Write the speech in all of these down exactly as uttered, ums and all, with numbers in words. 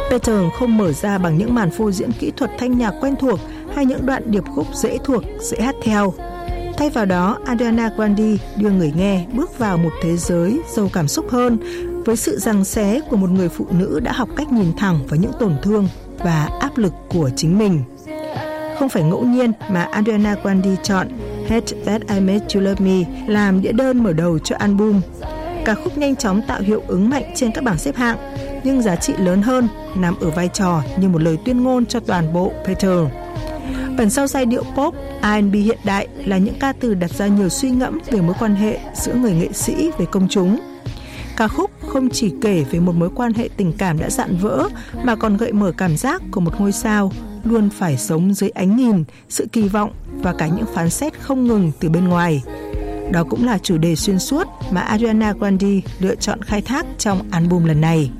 Peter không mở ra bằng những màn phô diễn kỹ thuật thanh nhạc quen thuộc hay những đoạn điệp khúc dễ thuộc, dễ hát theo. Thay vào đó, Ariana Grande đưa người nghe bước vào một thế giới giàu cảm xúc hơn với sự giằng xé của một người phụ nữ đã học cách nhìn thẳng vào những tổn thương và áp lực của chính mình. Không phải ngẫu nhiên mà Ariana Grande chọn Hate That I Made You Love Me làm đĩa đơn mở đầu cho album. Ca khúc nhanh chóng tạo hiệu ứng mạnh trên các bảng xếp hạng, nhưng giá trị lớn hơn nằm ở vai trò như một lời tuyên ngôn cho toàn bộ Peter. Phần sau giai điệu pop, R and B hiện đại là những ca từ đặt ra nhiều suy ngẫm về mối quan hệ giữa người nghệ sĩ với công chúng. Ca khúc không chỉ kể về một mối quan hệ tình cảm đã rạn vỡ mà còn gợi mở cảm giác của một ngôi sao luôn phải sống dưới ánh nhìn, sự kỳ vọng và cả những phán xét không ngừng từ bên ngoài. Đó cũng là chủ đề xuyên suốt mà Ariana Grande lựa chọn khai thác trong album lần này.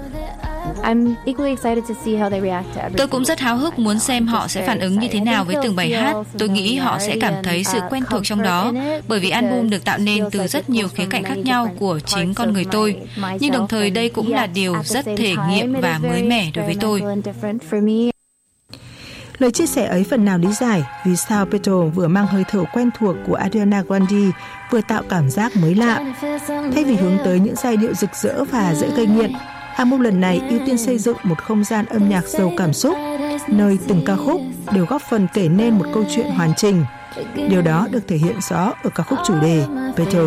Tôi cũng rất háo hức muốn xem họ sẽ phản ứng như thế nào với từng bài hát. Tôi nghĩ họ sẽ cảm thấy sự quen thuộc trong đó, bởi vì album được tạo nên từ rất nhiều khía cạnh khác nhau của chính con người tôi. Nhưng đồng thời đây cũng là điều rất thể nghiệm và mới mẻ đối với tôi. Lời chia sẻ ấy phần nào lý giải vì sao Peter vừa mang hơi thở quen thuộc của Ariana Grande, vừa tạo cảm giác mới lạ. Thay vì hướng tới những giai điệu rực rỡ và dễ gây nghiện, album lần này ưu tiên xây dựng một không gian âm nhạc giàu cảm xúc, nơi từng ca khúc đều góp phần kể nên một câu chuyện hoàn chỉnh. Điều đó được thể hiện rõ ở ca khúc chủ đề Peter.